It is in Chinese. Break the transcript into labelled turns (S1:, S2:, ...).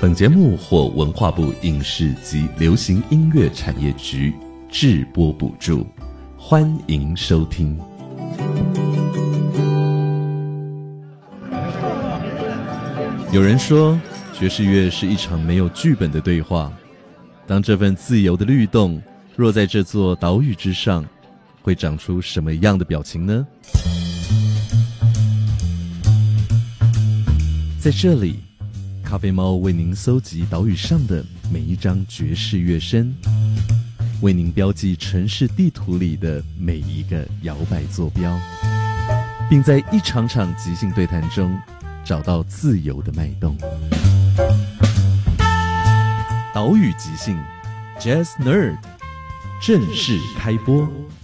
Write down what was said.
S1: 本节目获文化部影视及流行音乐产业局制播补助，欢迎收听。有人说，爵士乐是一场没有剧本的对话。当这份自由的律动若在这座岛屿之上，会长出什么样的表情呢？在这里，咖啡猫为您搜集岛屿上的每一张爵士乐声，为您标记城市地图里的每一个摇摆坐标，并在一场场即兴对谈中找到自由的脉动。岛屿即兴 Jazz Nerd 正式开播。